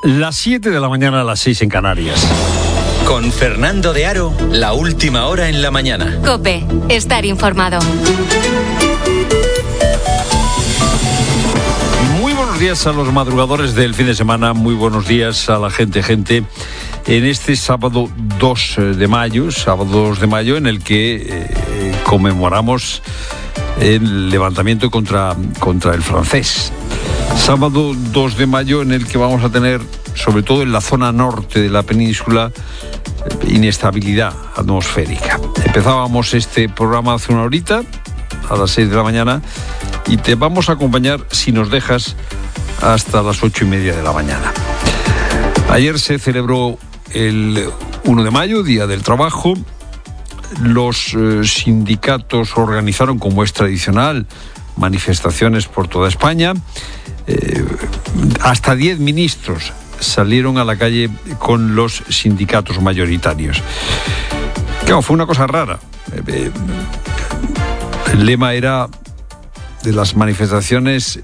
Las 7 de la mañana a las 6 en Canarias. Con Fernando de Aro, la última hora en la mañana. COPE, estar informado. Muy buenos días a los madrugadores del fin de semana, muy buenos días a la gente. En este sábado 2 de mayo, en el que conmemoramos el levantamiento contra el francés. Sábado 2 de mayo en el que vamos a tener, sobre todo en la zona norte de la península, inestabilidad atmosférica. Empezábamos este programa hace una horita, a las 6 de la mañana, y te vamos a acompañar, si nos dejas, hasta las 8:30 de la mañana. Ayer se celebró el 1 de mayo, Día del Trabajo. Los sindicatos organizaron, como es tradicional, manifestaciones por toda España. Hasta 10 ministros salieron a la calle con los sindicatos mayoritarios. Claro, fue una cosa rara. El lema era de las manifestaciones,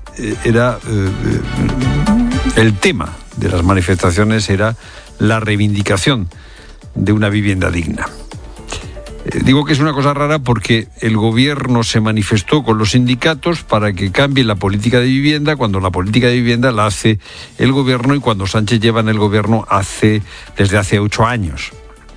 el tema de las manifestaciones era la reivindicación de una vivienda digna. Digo que es una cosa rara porque el gobierno se manifestó con los sindicatos para que cambie la política de vivienda, cuando la política de vivienda la hace el gobierno y cuando Sánchez lleva en el gobierno desde hace 8 años.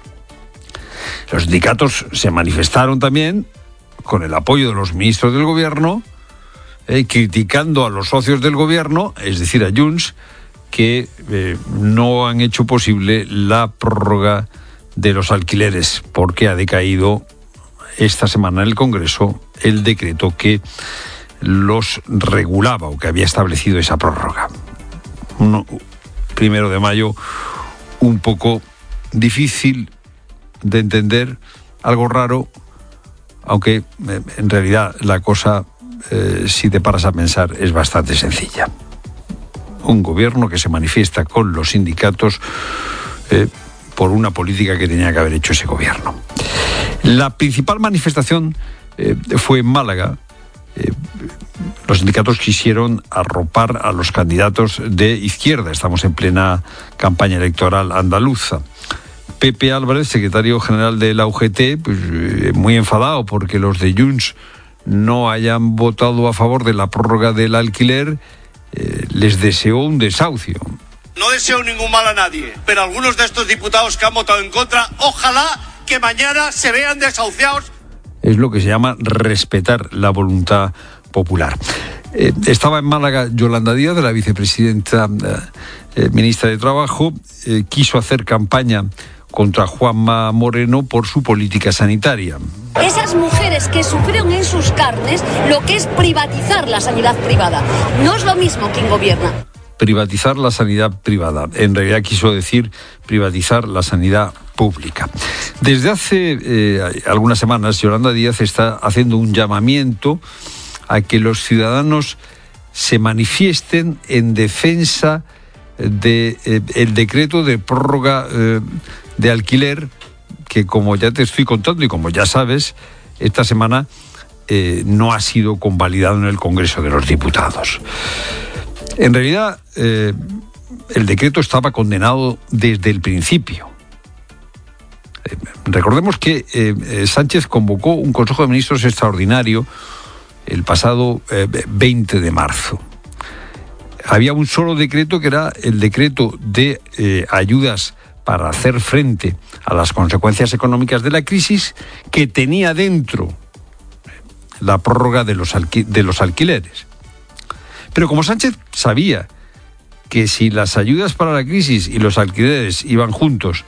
Los sindicatos se manifestaron también con el apoyo de los ministros del gobierno, criticando a los socios del gobierno, es decir, a Junts, que no han hecho posible la prórroga de los alquileres, porque ha decaído esta semana en el Congreso el decreto que los regulaba o que había establecido esa prórroga. 1 de mayo, un poco difícil de entender, algo raro, aunque en realidad la cosa, si te paras a pensar, es bastante sencilla. Un gobierno que se manifiesta con los sindicatos por una política que tenía que haber hecho ese gobierno. La principal manifestación fue en Málaga. Los sindicatos quisieron arropar a los candidatos de izquierda. Estamos en plena campaña electoral andaluza. Pepe Álvarez, secretario general de la UGT, pues, muy enfadado porque los de Junts no hayan votado a favor de la prórroga del alquiler, les deseó un desahucio. No deseo ningún mal a nadie, pero algunos de estos diputados que han votado en contra, ojalá que mañana se vean desahuciados. Es lo que se llama respetar la voluntad popular. Estaba en Málaga Yolanda Díaz, la vicepresidenta, ministra de Trabajo, quiso hacer campaña contra Juanma Moreno por su política sanitaria. Esas mujeres que sufrieron en sus carnes lo que es privatizar la sanidad privada. No es lo mismo quien gobierna. Privatizar la sanidad privada. En realidad quiso decir privatizar la sanidad pública. Desde hace algunas semanas, Yolanda Díaz está haciendo un llamamiento a que los ciudadanos se manifiesten en defensa del decreto de prórroga de alquiler, que, como ya te estoy contando y como ya sabes, esta semana no ha sido convalidado en el Congreso de los Diputados. En realidad, el decreto estaba condenado desde el principio. Recordemos que Sánchez convocó un Consejo de Ministros extraordinario el pasado 20 de marzo. Había un solo decreto, que era el decreto de ayudas para hacer frente a las consecuencias económicas de la crisis, que tenía dentro la prórroga de los alquileres. Pero como Sánchez sabía que si las ayudas para la crisis y los alquileres iban juntos,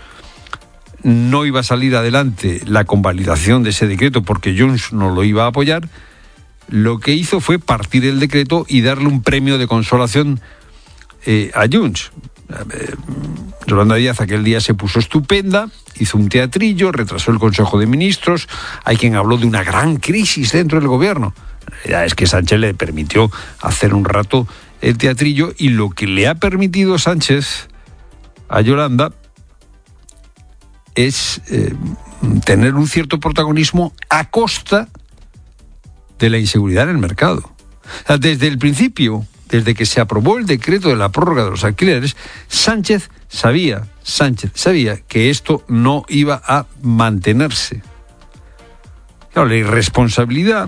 no iba a salir adelante la convalidación de ese decreto porque Junts no lo iba a apoyar, lo que hizo fue partir el decreto y darle un premio de consolación a Junts. Yolanda Díaz aquel día se puso estupenda, hizo un teatrillo, retrasó el Consejo de Ministros. Hay quien habló de una gran crisis dentro del gobierno. La realidad es que Sánchez le permitió hacer un rato el teatrillo, y lo que le ha permitido Sánchez a Yolanda es tener un cierto protagonismo a costa de la inseguridad en el mercado. O sea, desde el principio desde que se aprobó el decreto de la prórroga de los alquileres, Sánchez sabía que esto no iba a mantenerse. Claro, la irresponsabilidad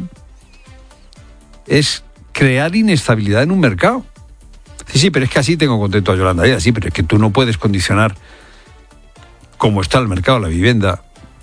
es crear inestabilidad en un mercado. Sí, pero es que así tengo contento a Yolanda Díaz. Sí, pero es que tú no puedes condicionar cómo está el mercado de la vivienda,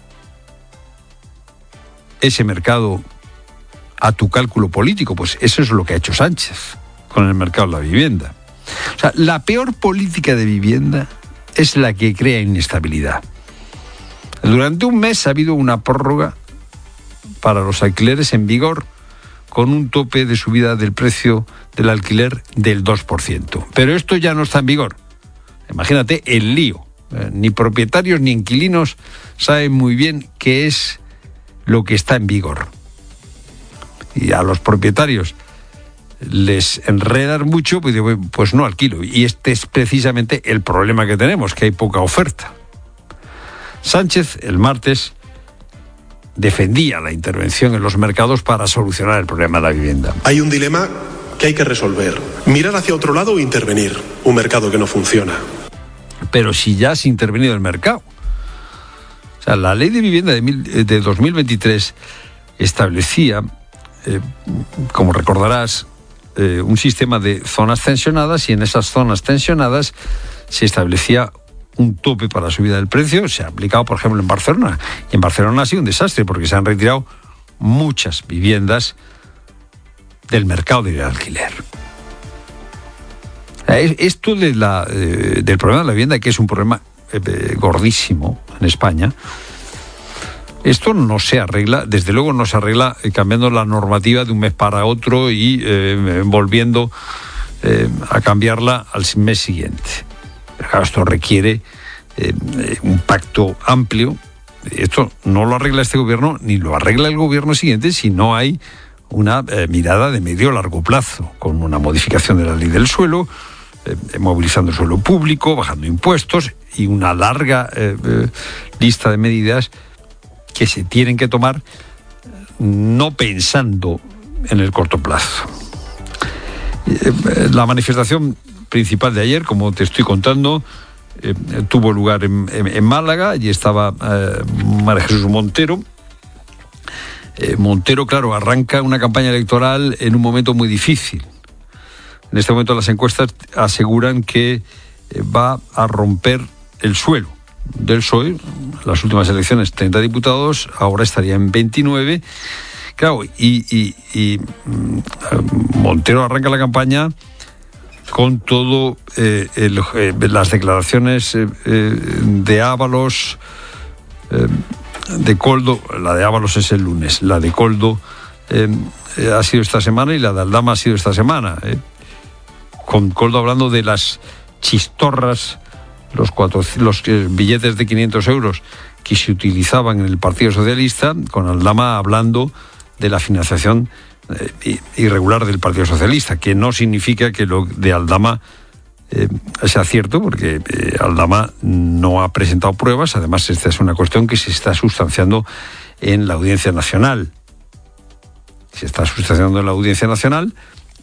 ese mercado, a tu cálculo político. Pues eso es lo que ha hecho Sánchez con el mercado de la vivienda. O sea, la peor política de vivienda es la que crea inestabilidad. Durante un mes ha habido una prórroga para los alquileres en vigor con un tope de subida del precio del alquiler del 2%. Pero esto ya no está en vigor. Imagínate el lío. Ni propietarios ni inquilinos saben muy bien qué es lo que está en vigor. Y a los propietarios les enredan mucho, pues no alquilo. Y este es precisamente el problema que tenemos, que hay poca oferta. Sánchez, el martes, defendía la intervención en los mercados para solucionar el problema de la vivienda. Hay un dilema que hay que resolver. Mirar hacia otro lado o intervenir. Un mercado que no funciona. Pero si ya has intervenido el mercado. O sea, la ley de vivienda de 2023 establecía, como recordarás, un sistema de zonas tensionadas, y en esas zonas tensionadas se establecía un tope para la subida del precio. Se ha aplicado, por ejemplo, en Barcelona. Y en Barcelona ha sido un desastre porque se han retirado muchas viviendas del mercado del alquiler. Esto del problema de la vivienda, que es un problema gordísimo en España, esto no se arregla, desde luego no se arregla cambiando la normativa de un mes para otro y volviendo a cambiarla al mes siguiente. Claro, esto requiere un pacto amplio. Esto no lo arregla este gobierno ni lo arregla el gobierno siguiente si no hay una mirada de medio a largo plazo, con una modificación de la ley del suelo, movilizando el suelo público, bajando impuestos y una larga lista de medidas que se tienen que tomar no pensando en el corto plazo. La manifestación principal de ayer, como te estoy contando, tuvo lugar en Málaga. Allí estaba María Jesús Montero. Montero, claro, arranca una campaña electoral en un momento muy difícil. En este momento las encuestas aseguran que va a romper el suelo del PSOE. Las últimas elecciones, 30 diputados, ahora estaría en 29. Claro, y Montero arranca la campaña con todo las declaraciones de Ábalos, de Koldo. La de Ábalos es el lunes, la de Koldo ha sido esta semana y la de Aldama ha sido esta semana. Con Koldo hablando de las chistorras, los billetes de 500 euros que se utilizaban en el Partido Socialista, con Aldama hablando de la financiación irregular del Partido Socialista, que no significa que lo de Aldama sea cierto, porque Aldama no ha presentado pruebas. Además, esta es una cuestión que se está sustanciando en la Audiencia Nacional. Se está sustanciando en la Audiencia Nacional.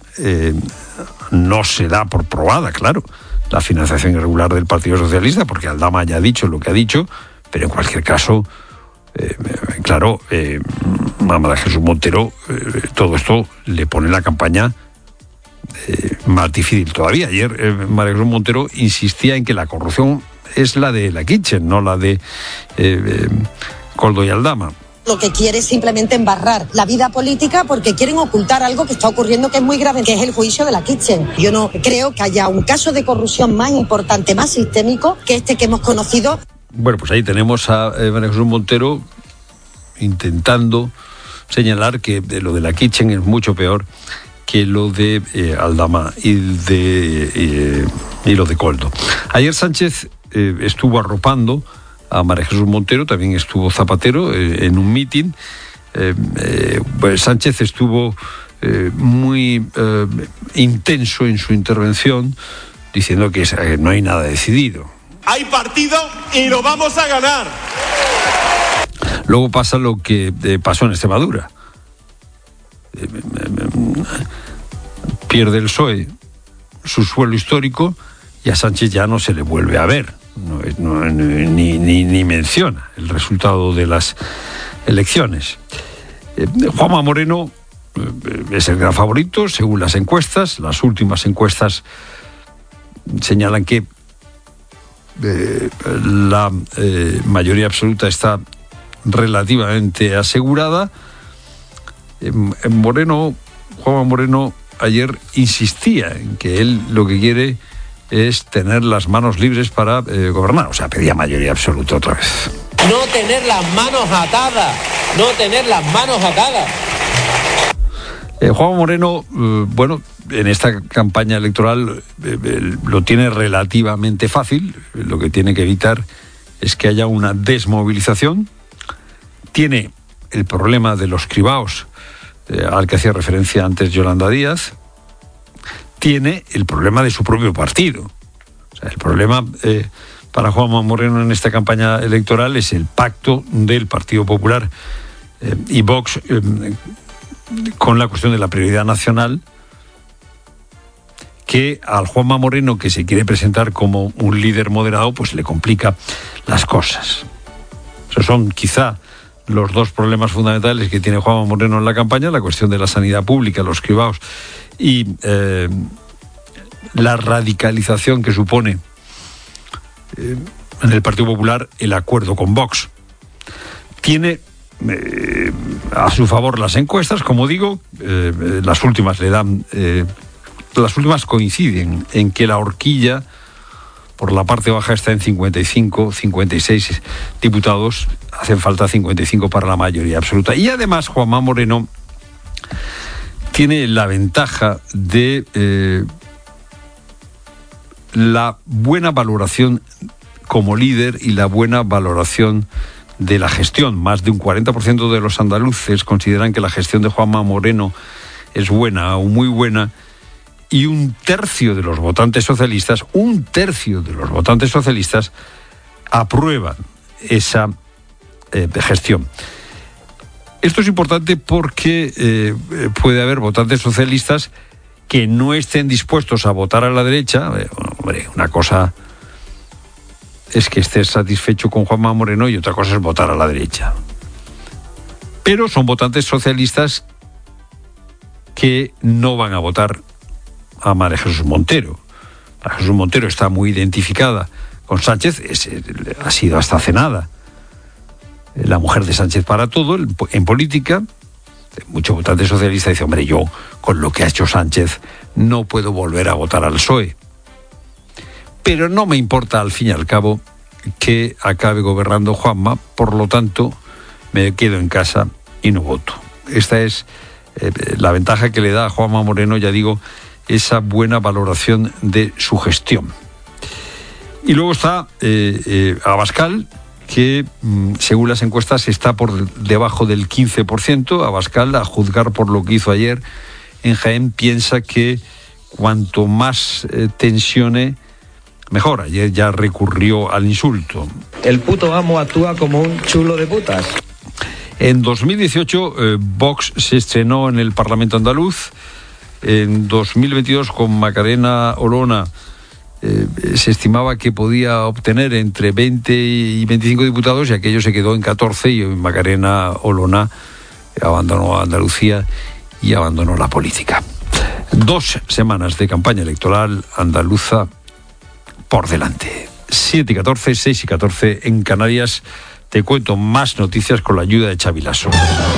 No se da por probada, claro, la financiación irregular del Partido Socialista, porque Aldama ya ha dicho lo que ha dicho, pero en cualquier caso, claro, María Jesús Montero, todo esto le pone la campaña más difícil todavía. Ayer María Jesús Montero insistía en que la corrupción es la de la Kitchen, no la de Koldo y Aldama. Lo que quiere es simplemente embarrar la vida política porque quieren ocultar algo que está ocurriendo, que es muy grave, que es el juicio de la Kitchen. Yo no creo que haya un caso de corrupción más importante, más sistémico que este que hemos conocido. Bueno, pues ahí tenemos a María Jesús Montero intentando señalar que lo de la Kitchen es mucho peor que lo de Aldama y lo de Koldo. Ayer Sánchez estuvo arropando a María Jesús Montero, también estuvo Zapatero en un mitin. Pues Sánchez estuvo muy intenso en su intervención, diciendo que no hay nada decidido. Hay partido y lo vamos a ganar. Luego pasa lo que pasó en Extremadura. Pierde el PSOE su suelo histórico y a Sánchez ya no se le vuelve a ver. Ni menciona el resultado de las elecciones. Juanma Moreno es el gran favorito según las encuestas. Las últimas encuestas señalan que la mayoría absoluta está relativamente asegurada. Juanma Moreno ayer insistía en que él lo que quiere es tener las manos libres para gobernar. O sea, pedía mayoría absoluta otra vez. No tener las manos atadas. No tener las manos atadas. Juanma Moreno, en esta campaña electoral lo tiene relativamente fácil. Lo que tiene que evitar es que haya una desmovilización. Tiene el problema de los cribaos, al que hacía referencia antes Yolanda Díaz. Tiene el problema de su propio partido. O sea, el problema para Juanma Moreno en esta campaña electoral es el pacto del Partido Popular y Vox con la cuestión de la prioridad nacional, que al Juanma Moreno, que se quiere presentar como un líder moderado, pues le complica las cosas. Esos son quizá los dos problemas fundamentales que tiene Juanma Moreno en la campaña: la cuestión de la sanidad pública, los cribaos, y la radicalización que supone en el Partido Popular el acuerdo con Vox. Tiene a su favor las encuestas, como digo. Las últimas coinciden en que la horquilla por la parte baja está en 55, 56 diputados. Hacen falta 55 para la mayoría absoluta. Y además Juanma Moreno tiene la ventaja de la buena valoración como líder y la buena valoración de la gestión. Más de un 40% de los andaluces consideran que la gestión de Juanma Moreno es buena o muy buena, y un tercio de los votantes socialistas aprueban esa gestión. Esto es importante porque puede haber votantes socialistas que no estén dispuestos a votar a la derecha. Una cosa es que estés satisfecho con Juanma Moreno y otra cosa es votar a la derecha. Pero son votantes socialistas que no van a votar a María Jesús Montero. María Jesús Montero está muy identificada con Sánchez, ha sido hasta hace nada la mujer de Sánchez para todo en política. Muchos votantes socialistas dicen: hombre, yo con lo que ha hecho Sánchez no puedo volver a votar al PSOE. Pero no me importa al fin y al cabo que acabe gobernando Juanma, por lo tanto me quedo en casa y no voto. Esta es la ventaja que le da a Juanma Moreno, ya digo, esa buena valoración de su gestión. Y luego está Abascal, que según las encuestas está por debajo del 15%. Abascal, a juzgar por lo que hizo ayer en Jaén, piensa que cuanto más tensione, mejor. Ayer ya recurrió al insulto. El puto amo actúa como un chulo de putas. En 2018 Vox se estrenó en el Parlamento andaluz. En 2022 con Macarena Olona se estimaba que podía obtener entre 20 y 25 diputados, y aquello se quedó en 14, y Macarena Olona abandonó Andalucía y abandonó la política. 2 semanas de campaña electoral andaluza por delante. 7 y 14, 6 y 14 en Canarias. Te cuento más noticias con la ayuda de Xavi Lasso.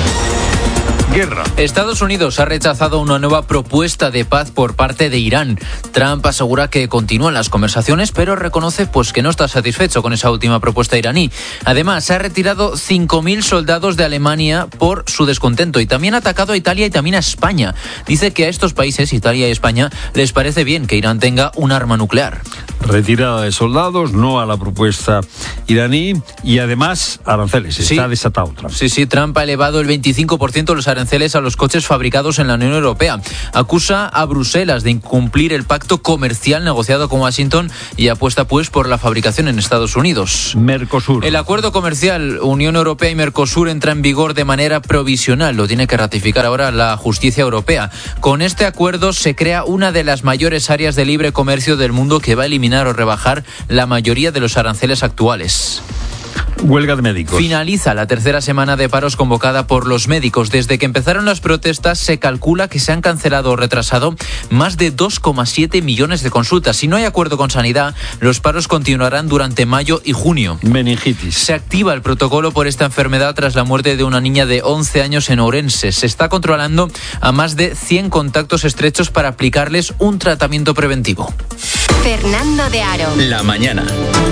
Guerra. Estados Unidos ha rechazado una nueva propuesta de paz por parte de Irán. Trump asegura que continúan las conversaciones, pero reconoce que no está satisfecho con esa última propuesta iraní. Además, ha retirado 5.000 soldados de Alemania por su descontento, y también ha atacado a Italia y también a España. Dice que a estos países, Italia y España, les parece bien que Irán tenga un arma nuclear. Retirada de soldados, no a la propuesta iraní y además aranceles. Está desatado Trump. Sí, Trump ha elevado el 25% los aranceles a los coches fabricados en la Unión Europea. Acusa a Bruselas de incumplir el pacto comercial negociado con Washington y apuesta pues por la fabricación en Estados Unidos. Mercosur. El acuerdo comercial Unión Europea y Mercosur entra en vigor de manera provisional. Lo tiene que ratificar ahora la justicia europea. Con este acuerdo se crea una de las mayores áreas de libre comercio del mundo que va a eliminar o rebajar la mayoría de los aranceles actuales. Huelga de médicos. Finaliza la tercera semana de paros convocada por los médicos. Desde que empezaron las protestas se calcula que se han cancelado o retrasado más de 2,7 millones de consultas. Si no hay acuerdo con Sanidad, los paros continuarán durante mayo y junio. Meningitis. Se activa el protocolo por esta enfermedad tras la muerte de una niña de 11 años en Ourense. Se está controlando a más de 100 contactos estrechos para aplicarles un tratamiento preventivo. Fernando de Aro. La mañana.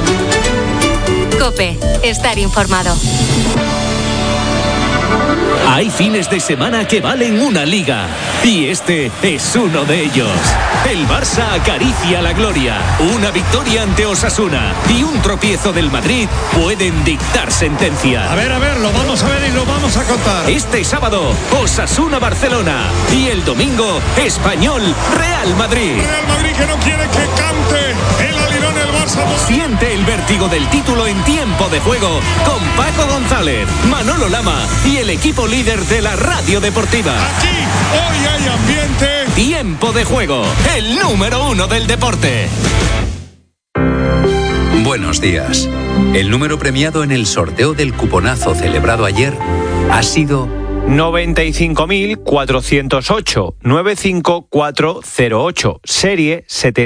COPE. Estar informado. Hay fines de semana que valen una liga. Y este es uno de ellos. El Barça acaricia la gloria. Una victoria ante Osasuna y un tropiezo del Madrid pueden dictar sentencia. A ver, lo vamos a ver y lo vamos a contar. Este sábado, Osasuna-Barcelona. Y el domingo, Español-Real Madrid. Real Madrid que no quiere que cante el alirón el Barça. Siente el vértigo del título en tiempo de juego con Paco González, Manolo Lama y el equipo líder de la radio deportiva. Aquí, hoy hay ambiente. Tiempo de juego, el número 1 del deporte. Buenos días. El número premiado en el sorteo del cuponazo celebrado ayer ha sido 95.408 95408, serie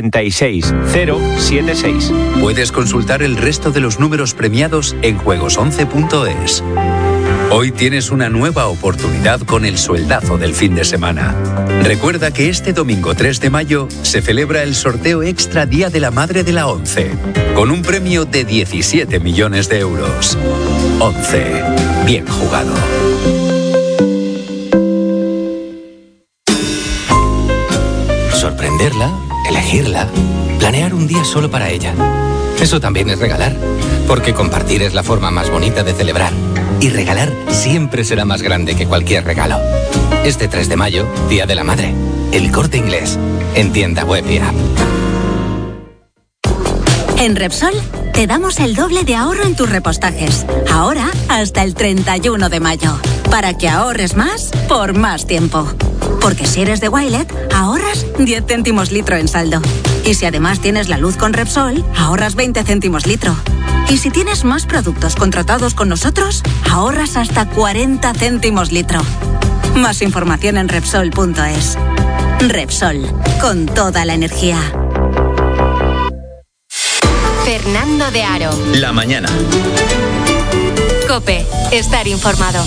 76076. Puedes consultar el resto de los números premiados en juegos11.es. Hoy tienes una nueva oportunidad con el sueldazo del fin de semana. Recuerda que este domingo 3 de mayo se celebra el sorteo extra Día de la Madre de la ONCE, con un premio de 17 millones de euros. ONCE. Bien jugado. Sorprenderla, elegirla, planear un día solo para ella. Eso también es regalar, porque compartir es la forma más bonita de celebrar. Y regalar siempre será más grande que cualquier regalo. Este 3 de mayo, Día de la Madre. El Corte Inglés, en tienda web y app. En Repsol te damos el doble de ahorro en tus repostajes. Ahora hasta el 31 de mayo. Para que ahorres más por más tiempo. Porque si eres de Wilet, ahorras 10 céntimos litro en saldo. Y si además tienes la luz con Repsol, ahorras 20 céntimos litro. Y si tienes más productos contratados con nosotros, ahorras hasta 40 céntimos litro. Más información en Repsol.es. Repsol, con toda la energía. Fernando de Aro. La mañana. COPE. Estar informado.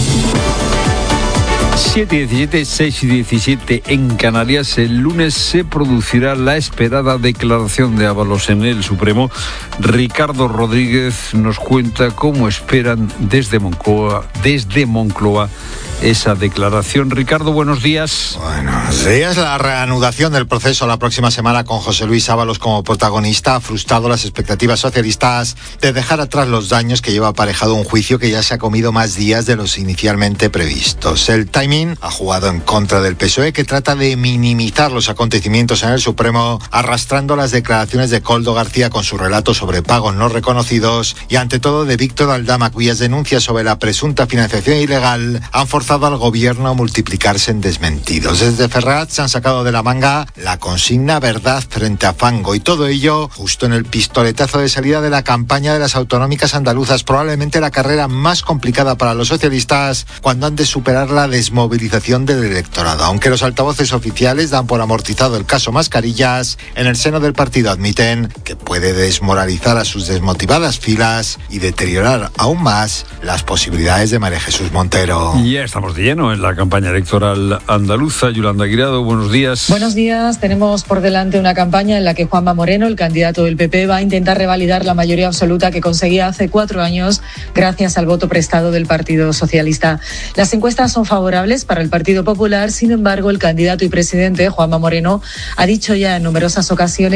7:17, 6:17 en Canarias. El lunes se producirá la esperada declaración de Ábalos en el Supremo. Ricardo Rodríguez nos cuenta cómo esperan desde Moncloa esa declaración. Ricardo, buenos días. Buenos días. La reanudación del proceso la próxima semana con José Luis Ábalos como protagonista ha frustrado las expectativas socialistas de dejar atrás los daños que lleva aparejado un juicio que ya se ha comido más días de los inicialmente previstos. El timing ha jugado en contra del PSOE, que trata de minimizar los acontecimientos en el Supremo, arrastrando las declaraciones de Koldo García con su relato sobre pagos no reconocidos y ante todo de Víctor Aldama, cuyas denuncias sobre la presunta financiación ilegal han forzado al gobierno a multiplicarse en desmentidos. Desde Ferraz se han sacado de la manga la consigna verdad frente a fango, y todo ello justo en el pistoletazo de salida de la campaña de las autonómicas andaluzas, probablemente la carrera más complicada para los socialistas cuando han de superar la desmovilización del electorado. Aunque los altavoces oficiales dan por amortizado el caso Mascarillas, en el seno del partido admiten que puede desmoralizar a sus desmotivadas filas y deteriorar aún más las posibilidades de María Jesús Montero. Estamos de lleno en la campaña electoral andaluza. Yolanda Guirado, buenos días. Buenos días. Tenemos por delante una campaña en la que Juanma Moreno, el candidato del PP, va a intentar revalidar la mayoría absoluta que conseguía hace 4 años gracias al voto prestado del Partido Socialista. Las encuestas son favorables para el Partido Popular. Sin embargo, el candidato y presidente, Juanma Moreno, ha dicho ya en numerosas ocasiones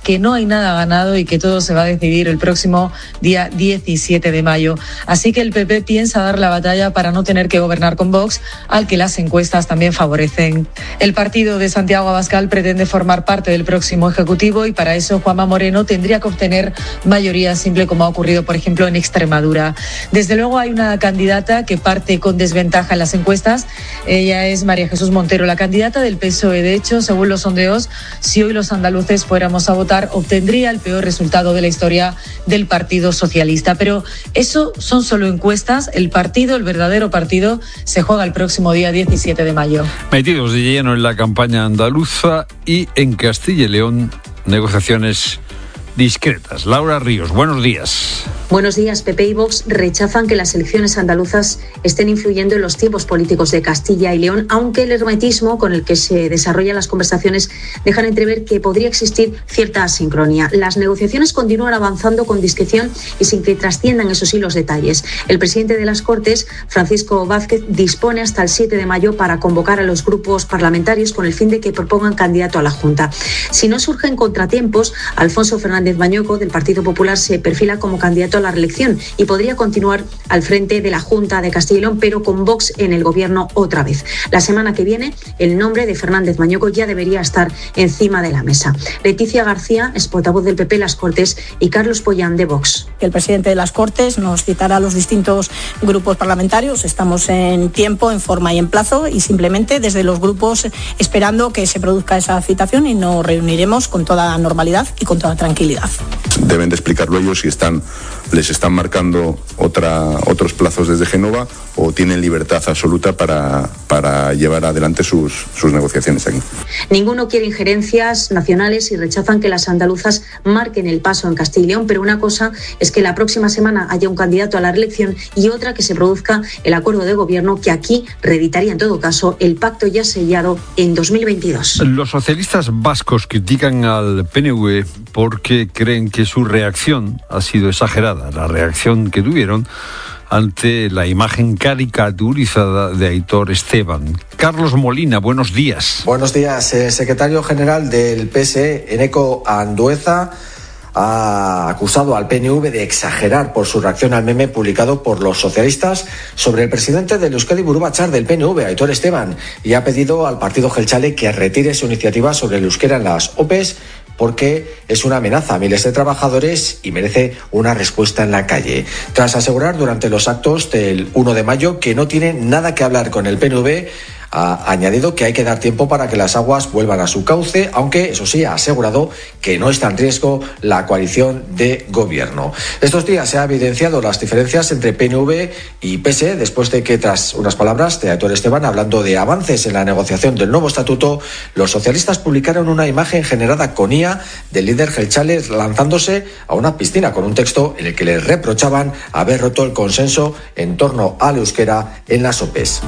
que no hay nada ganado y que todo se va a decidir el próximo día 17 de mayo. Así que el PP piensa dar la batalla para no tener que gobernar con Vox, al que las encuestas también favorecen. El partido de Santiago Abascal pretende formar parte del próximo Ejecutivo y para eso Juanma Moreno tendría que obtener mayoría simple, como ha ocurrido, por ejemplo, en Extremadura. Desde luego hay una candidata que parte con desventaja en las encuestas. Ella es María Jesús Montero, la candidata del PSOE. De hecho, según los sondeos, si hoy los andaluces fuéramos a votar, obtendría el peor resultado de la historia del Partido Socialista. Pero eso son solo encuestas. El verdadero partido, se juega el próximo día 17 de mayo. Metidos de lleno en la campaña andaluza y en Castilla y León, negociaciones discretas. Laura Ríos, buenos días. Buenos días. PP y Vox rechazan que las elecciones andaluzas estén influyendo en los tiempos políticos de Castilla y León, aunque el hermetismo con el que se desarrollan las conversaciones dejan entrever que podría existir cierta asincronía. Las negociaciones continúan avanzando con discreción y sin que trasciendan, eso sí, los detalles. El presidente de las Cortes, Francisco Vázquez, dispone hasta el 7 de mayo para convocar a los grupos parlamentarios con el fin de que propongan candidato a la Junta. Si no surgen contratiempos, Alfonso Fernández Mañueco, del Partido Popular, se perfila como candidato a la reelección y podría continuar al frente de la Junta de Castilla y León, pero con Vox en el gobierno otra vez. La semana que viene, el nombre de Fernández Mañueco ya debería estar encima de la mesa. Leticia García es portavoz del PP en las Cortes y Carlos Pollán de Vox. El presidente de las Cortes nos citará a los distintos grupos parlamentarios. Estamos en tiempo, en forma y en plazo y simplemente desde los grupos esperando que se produzca esa citación y nos reuniremos con toda normalidad y con toda tranquilidad. Deben de explicarlo ellos si les están marcando otros plazos desde Génova o tienen libertad absoluta para llevar adelante sus negociaciones aquí. Ninguno quiere injerencias nacionales y rechazan que las andaluzas marquen el paso en Castilla y León, pero una cosa es que la próxima semana haya un candidato a la reelección y otra que se produzca el acuerdo de gobierno que aquí reeditaría en todo caso el pacto ya sellado en 2022. Los socialistas vascos critican al PNV porque creen que su reacción ha sido exagerada, la reacción que tuvieron ante la imagen caricaturizada de Aitor Esteban. Carlos Molina, buenos días. Buenos días. El secretario general del PSE, Eneko Andueza, ha acusado al PNV de exagerar por su reacción al meme publicado por los socialistas sobre el presidente del Euskadi Buru Batzar del PNV, Aitor Esteban, y ha pedido al partido jeltzale que retire su iniciativa sobre el euskera en las OPEs porque es una amenaza a miles de trabajadores y merece una respuesta en la calle. Tras asegurar durante los actos del 1 de mayo que no tiene nada que hablar con el PNV, ha añadido que hay que dar tiempo para que las aguas vuelvan a su cauce, aunque, eso sí, ha asegurado que no está en riesgo la coalición de gobierno. Estos días se han evidenciado las diferencias entre PNV y PSE después de que, tras unas palabras de Aitor Esteban hablando de avances en la negociación del nuevo estatuto, los socialistas publicaron una imagen generada con IA del líder jeltzale lanzándose a una piscina con un texto en el que le reprochaban haber roto el consenso en torno al euskera en las OPEs.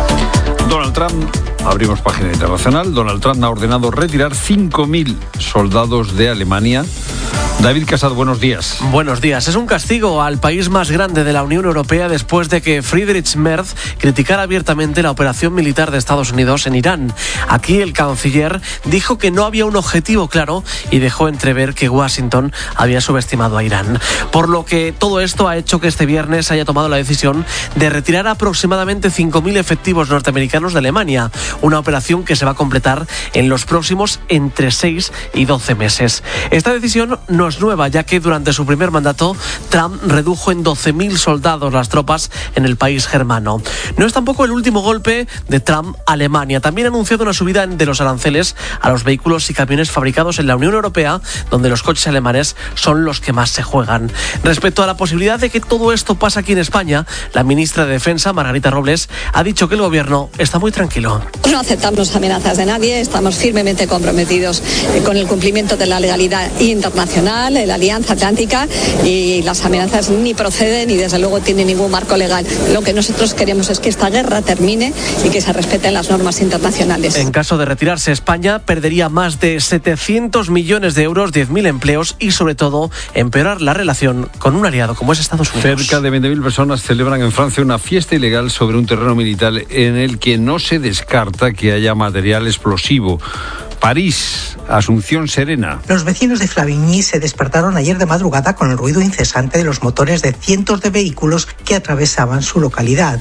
Donald Trump, abrimos página internacional, Donald Trump ha ordenado retirar 5.000 soldados de Alemania. David Casado, buenos días. Buenos días. Es un castigo al país más grande de la Unión Europea después de que Friedrich Merz criticara abiertamente la operación militar de Estados Unidos en Irán. Aquí el canciller dijo que no había un objetivo claro y dejó entrever que Washington había subestimado a Irán. Por lo que todo esto ha hecho que este viernes haya tomado la decisión de retirar aproximadamente 5.000 efectivos norteamericanos de Alemania, una operación que se va a completar en los próximos entre 6 y 12 meses. Esta decisión no es nueva, ya que durante su primer mandato Trump redujo en 12.000 soldados las tropas en el país germano. No es tampoco el último golpe de Trump a Alemania. También ha anunciado una subida de los aranceles a los vehículos y camiones fabricados en la Unión Europea, donde los coches alemanes son los que más se juegan. Respecto a la posibilidad de que todo esto pase aquí en España, la ministra de Defensa, Margarita Robles, ha dicho que el gobierno está muy tranquilo. No aceptamos amenazas de nadie, estamos firmemente comprometidos con el cumplimiento de la legalidad internacional, la Alianza Atlántica, y las amenazas ni proceden ni desde luego tienen ningún marco legal. Lo que nosotros queremos es que esta guerra termine y que se respeten las normas internacionales. En caso de retirarse, España perdería más de 700 millones de euros, 10.000 empleos y sobre todo empeorar la relación con un aliado como es Estados Unidos. Cerca de 20.000 personas celebran en Francia una fiesta ilegal sobre un terreno militar en el que no se descarta que haya material explosivo. París, Asunción Serena. Los vecinos de Flavigny se despertaron ayer de madrugada con el ruido incesante de los motores de cientos de vehículos que atravesaban su localidad.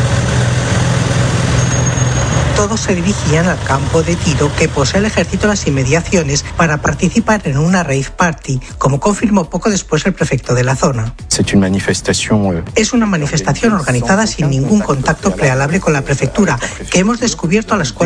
Todos se dirigían al campo de tiro que posee el ejército en las inmediaciones para participar en una rave party, como confirmó poco después el prefecto de la zona. Es una manifestación organizada sin ningún contacto prealable con la prefectura, que hemos descubierto a las